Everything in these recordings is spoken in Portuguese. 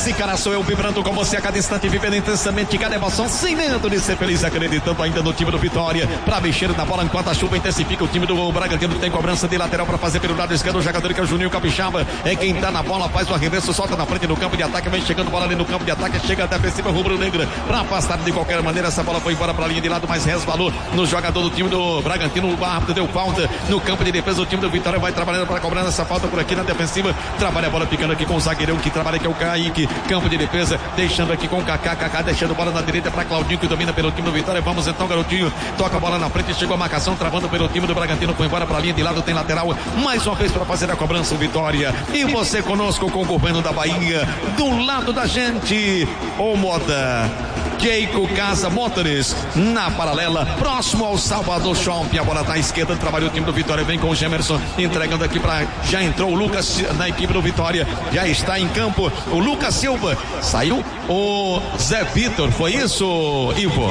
Esse cara sou eu vibrando com você a cada instante, vivendo intensamente cada emoção, sem medo de ser feliz, acreditando ainda no time do Vitória, pra mexer na bola enquanto a chuva intensifica. O time do Bragantino tem cobrança de lateral pra fazer pelo lado esquerdo. O jogador que é o Juninho Capixaba, é quem tá na bola, faz o arremesso, solta na frente no campo de ataque, vem chegando bola ali no campo de ataque, chega a defensiva rubro-negra pra afastar de qualquer maneira. Essa bola foi embora pra linha de lado, mas resvalou no jogador do time do Bragantino. O árbitro deu falta no campo de defesa. O time do Vitória vai trabalhando para cobrar essa falta por aqui na defensiva. Trabalha a bola ficando aqui com o zagueirão que trabalha, que é o Kaique. Campo de defesa, deixando aqui com o Kaká. Kaká deixando a bola na direita para Claudinho, que domina pelo time do Vitória. Vamos então, garotinho. Toca a bola na frente, chegou a marcação, travando pelo time do Bragantino. Foi embora para a linha de lado, tem lateral. Mais uma vez para fazer a cobrança, o Vitória. E você conosco com o governo da Bahia. Do lado da gente, o Moda Keiko Casa Motores, na paralela, próximo ao Salvador Shopping. A bola tá à esquerda, trabalha o time do Vitória, vem com o Gemerson, entregando aqui para, já entrou o Lucas na equipe do Vitória, já está em campo o Lucas Silva, saiu o Zé Vitor, foi isso, Ivo?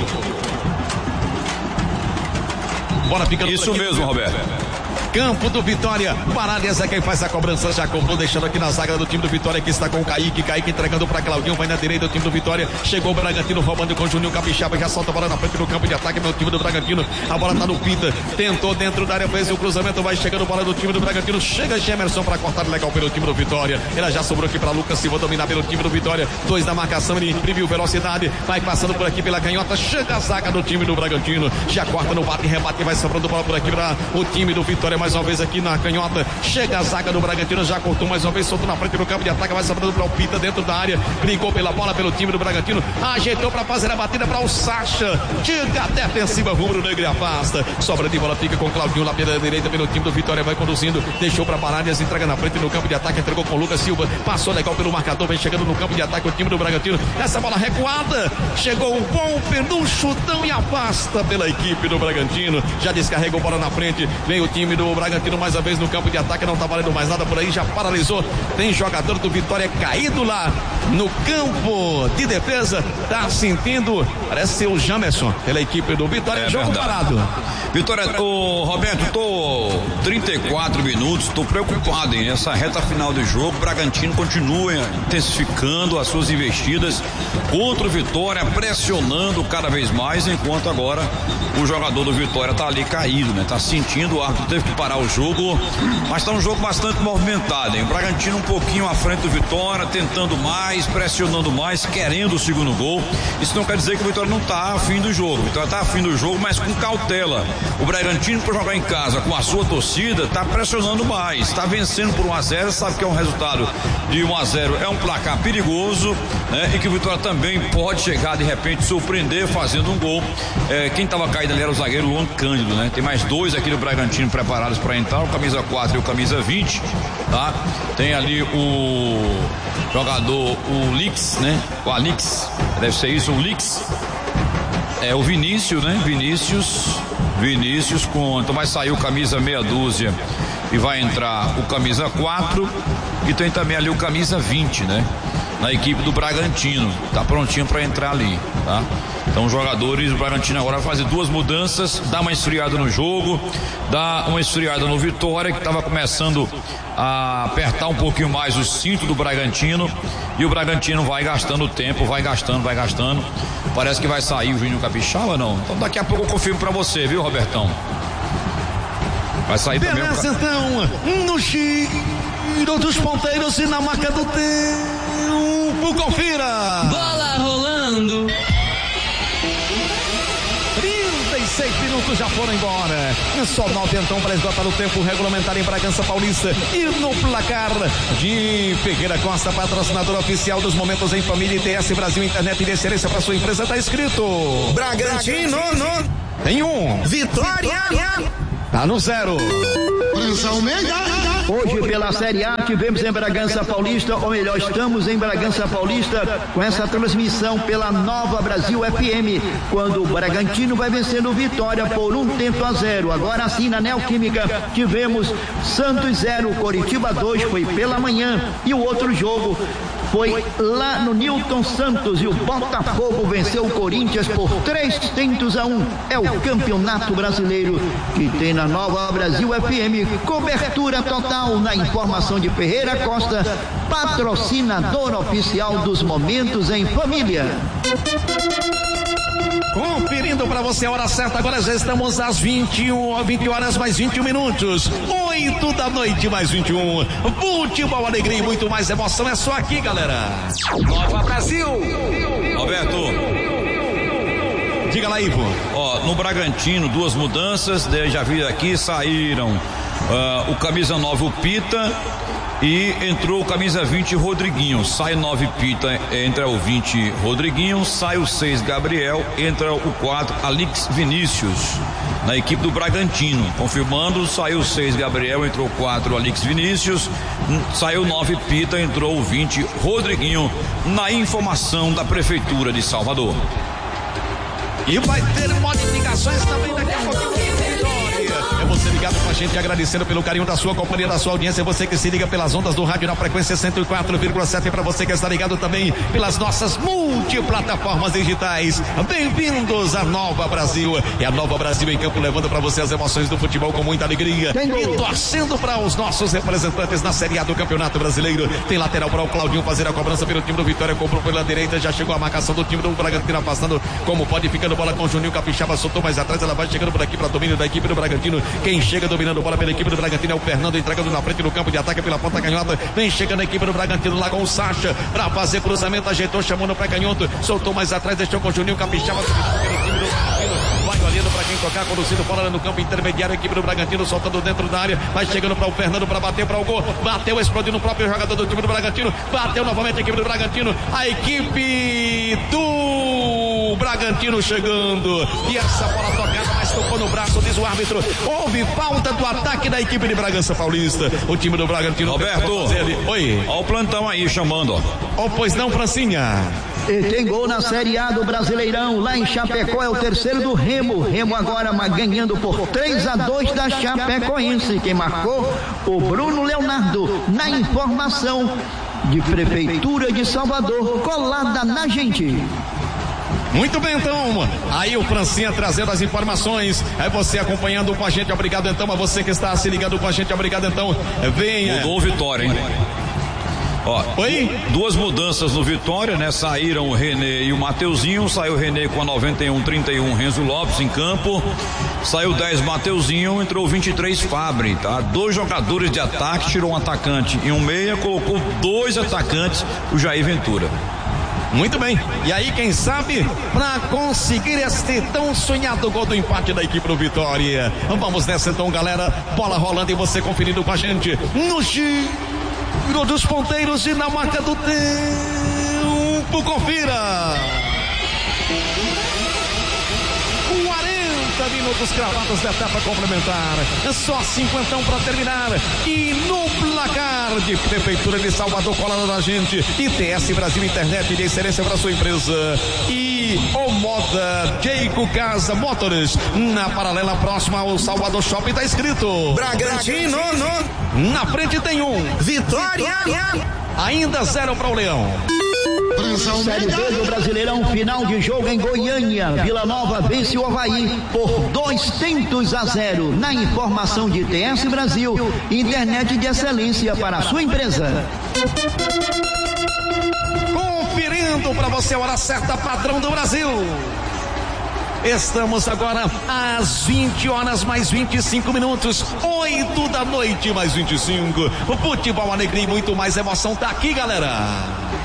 Bola ficando isso mesmo, Roberto. Campo do Vitória, Paralhas é quem faz a cobrança, já comprou, deixando aqui na zaga do time do Vitória, que está com o Kaique entregando para Claudinho, vai na direita do time do Vitória, chegou o Bragantino roubando com o Juninho Capixaba, já solta a bola na frente do campo de ataque, meu time do Bragantino, a bola tá no Pinta, tentou dentro da área, fez o cruzamento, vai chegando bola do time do Bragantino, chega Gemerson para cortar legal pelo time do Vitória, ela já sobrou aqui para Lucas Silva dominar pelo time do Vitória, 2 na marcação, ele imprimiu velocidade, vai passando por aqui pela canhota, chega a zaga do time do Bragantino, já corta no bate e rebate, vai sobrando bola por aqui para o time do Vitória, mais uma vez aqui na canhota, chega a zaga do Bragantino, já cortou mais uma vez, soltou na frente do campo de ataque, vai sobrando para o Pita dentro da área, brigou pela bola pelo time do Bragantino, ajeitou para fazer a batida para o Sacha, tira a defensiva rubro-negra e afasta, sobra de bola, fica com o Claudinho lá pela direita pelo time do Vitória, vai conduzindo, deixou para Paralhas, entrega na frente no campo de ataque, entregou com o Lucas Silva, passou legal pelo marcador, vem chegando no campo de ataque o time do Bragantino, essa bola recuada, chegou o Volpe no chutão e afasta pela equipe do Bragantino, já descarregou bola na frente, vem o time do Bragantino mais uma vez no campo de ataque, não tá valendo mais nada por aí, já paralisou, tem jogador do Vitória caído lá no campo de defesa, tá sentindo, parece ser o Jamerson pela equipe do Vitória, jogo verdade. Parado. Vitória, Roberto, tô 34 minutos, tô preocupado em essa reta final do jogo, o Bragantino continua intensificando as suas investidas contra o Vitória, pressionando cada vez mais, enquanto agora o jogador do Vitória tá ali caído, né? Tá sentindo, o árbitro teve que parar o jogo, mas tá um jogo bastante movimentado, hein? O Bragantino um pouquinho à frente do Vitória, tentando mais, pressionando mais, querendo o segundo gol. Isso não quer dizer que o Vitória não tá afim do jogo. O Vitória tá afim do jogo, mas com cautela. O Bragantino, por jogar em casa com a sua torcida, tá pressionando mais, tá vencendo por 1-0, sabe que é um resultado de 1-0, é um placar perigoso, né? E que o Vitória também pode chegar de repente surpreender fazendo um gol. Quem tava caído ali era o zagueiro Luan Cândido, né? Tem mais 2 aqui do Bragantino preparados para entrar, o camisa 4 e o camisa 20, tá? Tem ali o jogador, o Lix, né? O Alix, deve ser isso, o Lix. É o Vinícius, né? Vinícius com, então vai sair o camisa meia dúzia e vai entrar o camisa 4 e tem também ali o camisa 20, né? Na equipe do Bragantino, tá prontinho para entrar ali, tá? Então os jogadores do Bragantino agora vai fazer 2 mudanças, dá uma esfriada no jogo, dá uma esfriada no Vitória, que estava começando a apertar um pouquinho mais o cinto do Bragantino, e o Bragantino vai gastando tempo, vai gastando, parece que vai sair o Juninho Capixaba, não? Então daqui a pouco eu confirmo para você, viu, Robertão? Vai sair também. Beleza, então, no giro dos ponteiros e na marca do tempo, confira! Bola rolando! 36 minutos já foram embora. É só 9 então para esgotar o tempo regulamentar em Bragança Paulista. E no placar de Ferreira Costa, patrocinador oficial dos momentos em família, ITS Brasil, internet de excelência para sua empresa, tá escrito Bragantino. Tem 1. Vitória. Tá no 0. Hoje pela Série A tivemos em Bragança Paulista, ou melhor, estamos em Bragança Paulista com essa transmissão pela Nova Brasil FM, quando o Bragantino vai vencendo Vitória por 1-0. Agora sim, na Neoquímica tivemos Santos 0, Coritiba 2, foi pela manhã, e o outro jogo foi lá no Newton Santos, e o Botafogo venceu o Corinthians por 3-1. É o Campeonato Brasileiro que tem na Nova Brasil FM, cobertura total Natal, na informação de Ferreira Costa, patrocinador oficial dos Momentos em Família. Conferindo para você a hora certa, agora já estamos às 20 horas mais 21 minutos, 8 da noite mais 21, futebol, alegria e muito mais emoção, é só aqui, galera. Nova Brasil. Roberto, diga lá, Ivo. No Bragantino, 2 mudanças, já vi aqui, saíram o camisa 9, o Pita, e entrou o camisa 20, Rodriguinho. Sai 9 Pita, entra o 20 Rodriguinho, sai o 6 Gabriel, entra o 4 Alix Vinícius na equipe do Bragantino. Confirmando, saiu o 6 Gabriel, entrou o 4 Alix Vinícius, saiu 9 Pita, entrou o 20 Rodriguinho, na informação da Prefeitura de Salvador. E vai ter modificações também daqui a pouquinho. É você ligado com a gente, agradecendo pelo carinho da sua companhia, da sua audiência. Você que se liga pelas ondas do rádio na frequência 104,7. Para você que está ligado também pelas nossas multiplataformas digitais. Bem-vindos à Nova Brasil. É a Nova Brasil em campo, levando para você as emoções do futebol com muita alegria. E torcendo para os nossos representantes na Série A do Campeonato Brasileiro. Tem lateral para o Claudinho fazer a cobrança pelo time do Vitória. Comprou pela direita, já chegou a marcação do time do Bragantino, afastando como pode, ficando bola com o Juninho Capixaba, soltou mais atrás, ela vai chegando por aqui para domínio da equipe do Bragantino. Quem chega dominando bola pela equipe do Bragantino é o Fernando, entregando na frente do campo de ataque pela ponta canhota. Vem chegando a equipe do Bragantino lá com o Sacha para fazer cruzamento, ajeitou, chamou no pé canhoto, soltou mais atrás, deixou com o Juninho Capixaba, vai olhando para quem tocar, conduzindo bola no campo intermediário, a equipe do Bragantino soltando dentro da área, vai chegando para o Fernando para bater para o gol, bateu, explodiu no próprio jogador do time do Bragantino, bateu novamente a equipe do Bragantino, a equipe do Bragantino chegando, e essa bola tocada, mas tocou no braço, diz o árbitro, houve falta do ataque da equipe de Bragança Paulista, o time do Bragantino. Roberto, oi, olha o plantão aí chamando, pois não, Francinha? E tem gol na Série A do Brasileirão, lá em Chapecó, é o terceiro do Remo. Remo agora ganhando por 3-2 da Chapecoense. Quem marcou? O Bruno Leonardo, na informação de Prefeitura de Salvador, colada na gente. Muito bem, então, aí o Francinha trazendo as informações, é você acompanhando com a gente, obrigado então a você que está se ligando com a gente, obrigado então, venha. Mudou o Vitória, hein? Oi? 2 mudanças no Vitória, né? Saíram o René e o Mateuzinho, saiu o René com a 91-31 Renzo Lopes em campo, saiu 10 Mateuzinho, entrou 23 Fabri, tá? 2 jogadores de ataque, tirou um atacante e um meia, colocou 2 atacantes, o Jair Ventura. Muito bem, e aí quem sabe para conseguir este tão sonhado gol do empate da equipe do Vitória. Vamos nessa então, galera, bola rolando e você conferindo com a gente no Giro dos Ponteiros e na marca do tempo, confira. 40 minutos cravados da etapa complementar, só 50 para terminar, e no placar de Prefeitura de Salvador, colando na gente, ITS Brasil, internet de excelência para sua empresa, e o Moda Jeico Casa Motors, na paralela próxima ao Salvador Shopping, tá escrito Bragantino, na frente tem um Vitória, ainda 0 para o Leão. Série B do Brasileirão, final de jogo em Goiânia. Vila Nova vence o Avaí por 2-0. Na informação de ITS Brasil, internet de excelência para a sua empresa. Conferindo para você a hora certa, padrão do Brasil. Estamos agora às 20 horas mais 25 minutos, 8 da noite mais 25. O futebol, alegria e muito mais emoção tá aqui, galera.